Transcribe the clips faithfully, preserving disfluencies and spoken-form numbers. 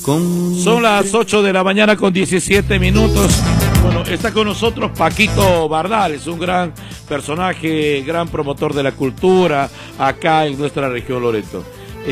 con... Son las ocho de la mañana con diecisiete minutos. Bueno, está con nosotros Paquito Bardales, un gran personaje, gran promotor de la cultura acá en nuestra región Loreto.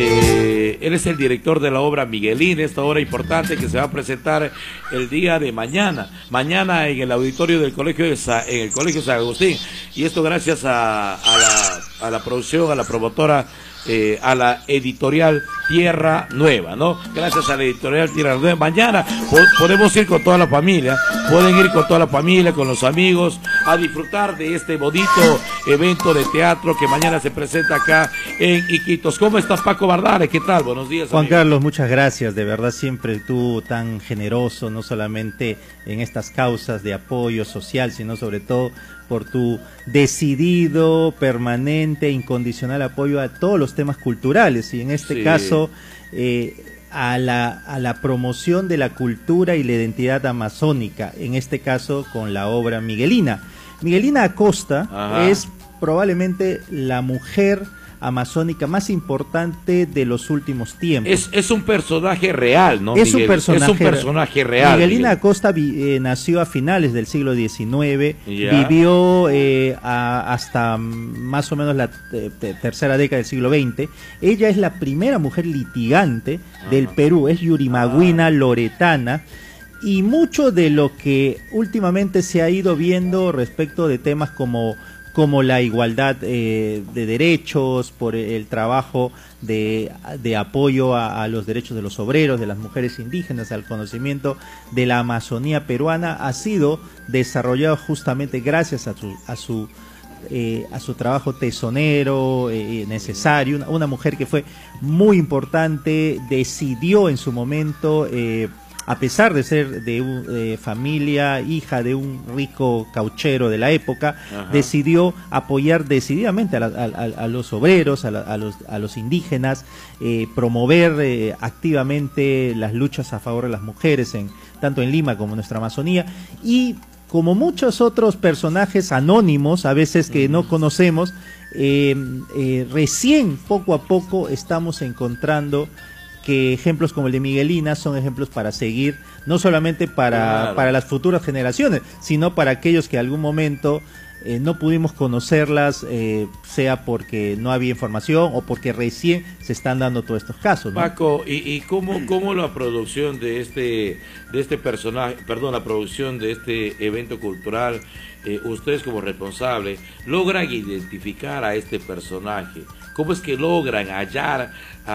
Eh, él es el director de la obra Miguelina, esta obra importante que se va a presentar el día de mañana, mañana en el auditorio del colegio de Sa, en el colegio San Agustín, y esto gracias a, a, la, a la producción, a la promotora, eh, a la editorial Tierra Nueva, ¿no? Gracias a la editorial Tierra Nueva. Mañana po podemos ir con toda la familia, pueden ir con toda la familia, con los amigos, a disfrutar de este bonito evento de teatro que mañana se presenta acá en Iquitos. ¿Cómo estás, Paco Bardales? ¿Qué tal? Buenos días, Juan amigo. Carlos, muchas gracias, de verdad siempre tú tan generoso, no solamente en estas causas de apoyo social, sino sobre todo por tu decidido, permanente, incondicional apoyo a todos los temas culturales, y en este sí. caso eh, a, la, a la promoción de la cultura y la identidad amazónica, en este caso con la obra Miguelina. Miguelina Acosta Ajá. es probablemente la mujer amazónica más importante de los últimos tiempos. Es, es un personaje real, ¿no? Es un personaje, es un personaje real. Miguelina Miguel. Acosta vi, eh, nació a finales del siglo diecinueve, ¿Ya? vivió eh, a, hasta más o menos la te, te, tercera década del siglo veinte. Ella es la primera mujer litigante Ajá. del Perú, es yurimagüina, ah. loretana. Y mucho de lo que últimamente se ha ido viendo respecto de temas como como la igualdad eh, de derechos, por el trabajo de, de apoyo a, a los derechos de los obreros, de las mujeres indígenas, al conocimiento de la Amazonía peruana, ha sido desarrollado justamente gracias a su, a su, eh, a su trabajo tesonero, eh, necesario. Una, una mujer que fue muy importante, decidió en su momento... Eh, a pesar de ser de eh, familia, hija de un rico cauchero de la época, Ajá. decidió apoyar decididamente a, la, a, a los obreros, a, la, a, los, a los indígenas, eh, promover eh, activamente las luchas a favor de las mujeres, en, tanto en Lima como en nuestra Amazonía, y como muchos otros personajes anónimos, a veces que no conocemos, eh, eh, recién poco a poco estamos encontrando que ejemplos como el de Miguelina son ejemplos para seguir, no solamente para, claro. para las futuras generaciones, sino para aquellos que en algún momento eh, no pudimos conocerlas, eh, sea porque no había información o porque recién se están dando todos estos casos, ¿no? Paco, ¿y, y cómo, cómo la producción de este, de este personaje, perdón, la producción de este evento cultural, eh, ustedes como responsables, logran identificar a este personaje? ¿Cómo es que logran hallar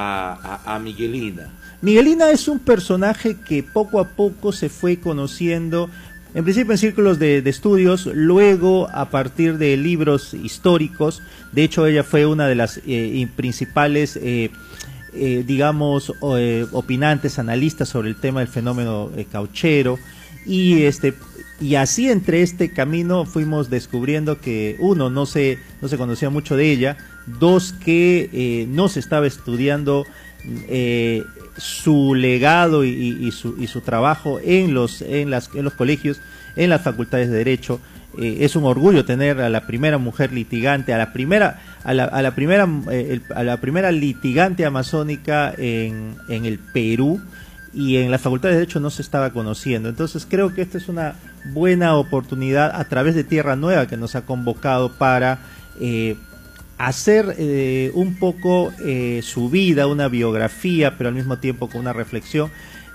a, a, a Miguelina? Miguelina es un personaje que poco a poco se fue conociendo, en principio en círculos de, de estudios, luego a partir de libros históricos. De hecho, ella fue una de las eh, principales, eh, eh, digamos, eh, opinantes, analistas sobre el tema del fenómeno eh, cauchero. Y este y así entre este camino fuimos descubriendo que, uno, no se, no se conocía mucho de ella, dos, que eh, no se estaba estudiando eh, su legado y, y, su, y su trabajo en los, en, las, en los colegios, en las facultades de Derecho. Eh, es un orgullo tener a la primera mujer litigante, a la primera, a la, a la primera, eh, el, a la primera litigante amazónica en, en el Perú, y en las facultades de Derecho no se estaba conociendo. Entonces creo que esta es una buena oportunidad a través de Tierra Nueva, que nos ha convocado para eh, hacer eh, un poco eh, su vida, una biografía, pero al mismo tiempo con una reflexión,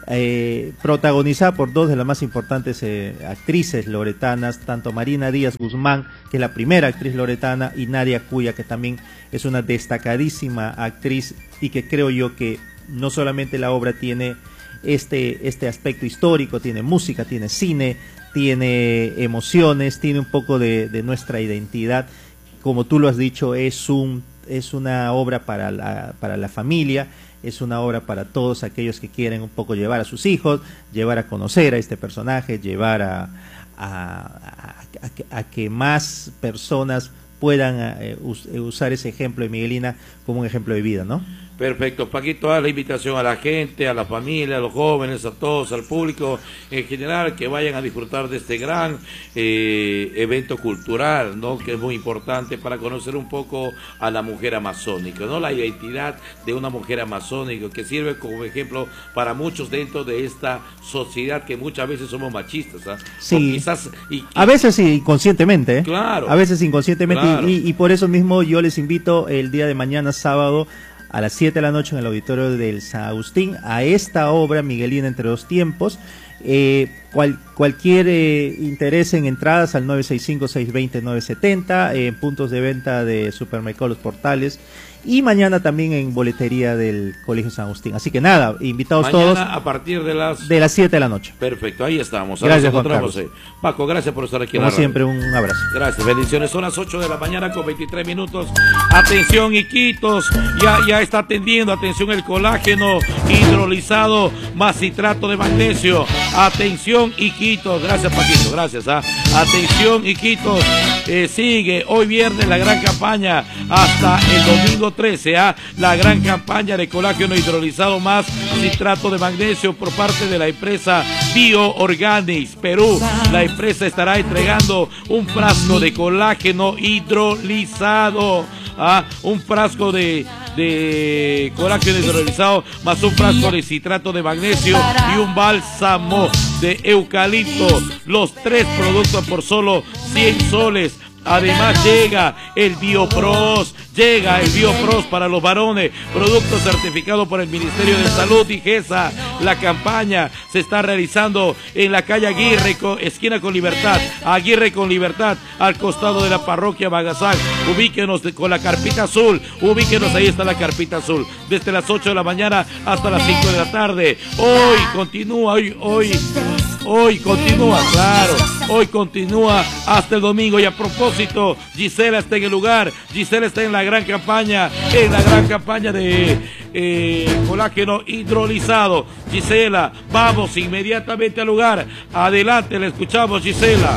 eh, protagonizada por dos de las más importantes eh, actrices loretanas, tanto Marina Díaz Guzmán, que es la primera actriz loretana, y Nadia Cuya, que también es una destacadísima actriz, y que creo yo que no solamente la obra tiene este, este aspecto histórico, tiene música, tiene cine, tiene emociones, tiene un poco de, de nuestra identidad. Como tú lo has dicho, es un es una obra para la, para la familia, es una obra para todos aquellos que quieren un poco llevar a sus hijos, llevar a conocer a este personaje, llevar a, a, a, a, a que más personas puedan uh, usar ese ejemplo de Miguelina como un ejemplo de vida, ¿no? Perfecto, Paquito, haz la invitación a la gente, a la familia, a los jóvenes, a todos, al público en general, que vayan a disfrutar de este gran eh, evento cultural, ¿no? Que es muy importante para conocer un poco a la mujer amazónica, ¿no? La identidad de una mujer amazónica que sirve como ejemplo para muchos dentro de esta sociedad que muchas veces somos machistas, ¿ah? Sí, o quizás, y, y, a veces sí, inconscientemente, ¿eh? Claro. A veces inconscientemente, Claro. y, y por eso mismo yo les invito el día de mañana, sábado, a las siete de la noche en el auditorio del San Agustín, a esta obra Miguelina entre dos tiempos. Eh, cual, cualquier eh, interés en entradas al nueve seis cinco, seis dos cero, nueve siete cero, en eh, puntos de venta de Supermercados Los Portales, y mañana también en boletería del Colegio San Agustín. Así que nada, invitados mañana todos a partir de las de las siete de la noche. Perfecto, ahí estamos. Gracias, Ahora nos Juan encontramos, Carlos. eh. Paco, gracias por estar aquí en Como la radio. siempre, un abrazo. Gracias, bendiciones. Son las ocho de la mañana con veintitrés minutos. Atención, Iquitos, ya, ya está atendiendo. Atención, el colágeno hidrolizado más citrato de magnesio. Atención, Iquitos. Gracias, Paquito, gracias. ¿ah? Atención, Iquitos. Eh, sigue hoy viernes la gran campaña hasta el domingo trece. ¿ah? La gran campaña de colágeno hidrolizado más citrato de magnesio por parte de la empresa BioOrganics Perú. La empresa estará entregando un frasco de colágeno hidrolizado, ¿ah? un frasco de, de colágeno hidrolizado más un frasco de citrato de magnesio y un bálsamo de eucalipto. Los tres productos por solo cien soles. Además llega el BioPros, llega el BioPros para los varones, producto certificado por el Ministerio de Salud y GESA. La campaña se está realizando en la calle Aguirre, con, esquina con Libertad, Aguirre con Libertad, al costado de la parroquia Bagazán. Ubíquenos de, con la carpita azul, ubíquenos, ahí está la carpita azul, desde las ocho de la mañana hasta las cinco de la tarde. Hoy continúa, hoy, hoy, hoy continúa, claro, hoy continúa hasta el domingo. Y a propósito, Gisela está en el lugar, Gisela está en la gran campaña, en la gran campaña de eh, colágeno hidrolizado. Gisela, vamos inmediatamente al lugar. Adelante, la escuchamos, Gisela.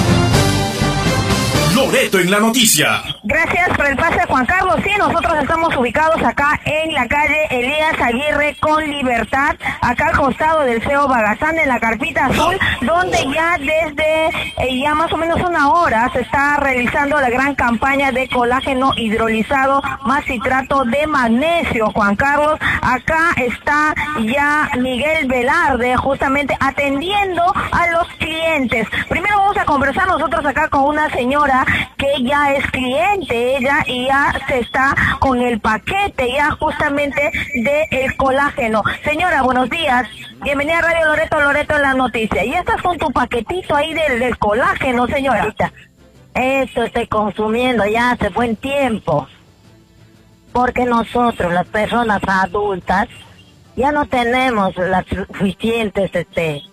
Loreto en la noticia. Gracias por el pase, Juan Carlos. Sí, nosotros estamos ubicados acá en la calle Elías Aguirre con Libertad, acá al costado del C E O Bagazán, en la carpita azul, donde ya desde eh, ya más o menos una hora se está realizando la gran campaña de colágeno hidrolizado más citrato de magnesio, Juan Carlos. Acá está ya Miguel Velarde justamente atendiendo a los clientes. Primero vamos a conversar nosotros acá con una señora que ya es cliente, ella y ya se está con el paquete ya justamente de el colágeno. Señora, buenos días, bienvenida a Radio Loreto, Loreto en la noticia. ¿Y estás con tu paquetito ahí del, del colágeno, señora? Esto estoy consumiendo ya hace buen tiempo, porque nosotros, las personas adultas, ya no tenemos las suficientes, este,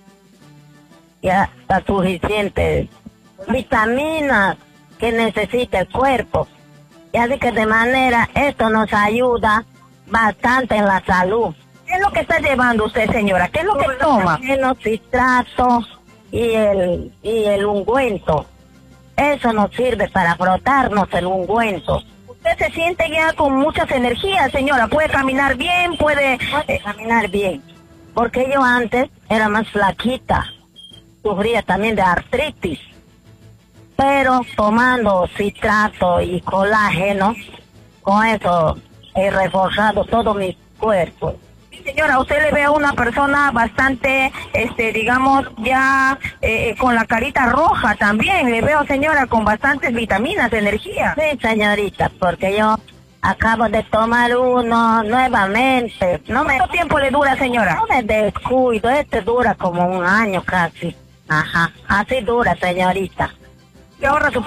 ya las suficientes vitaminas que necesita el cuerpo. Y así que de manera, esto nos ayuda bastante en la salud. ¿Qué es lo que está llevando usted, señora? ¿Qué es lo que toma? El citrato y el, y el ungüento. Eso nos sirve para frotarnos el ungüento. Usted se siente ya con muchas energías, señora. ¿Puede caminar bien? ¿Puede, puede eh, caminar bien? Porque yo antes era más flaquita. Sufría también de artritis. Pero tomando citrato y colágeno, con eso he reforzado todo mi cuerpo. Señora, usted le ve a una persona bastante, este, digamos, ya eh, con la carita roja también. Le veo, señora, con bastantes vitaminas, energía. Sí, señorita, porque yo acabo de tomar uno nuevamente. No me... ¿Cuánto tiempo le dura, señora? No me descuido, este dura como un año casi. Ajá, así dura, señorita. ¿Qué ahorra su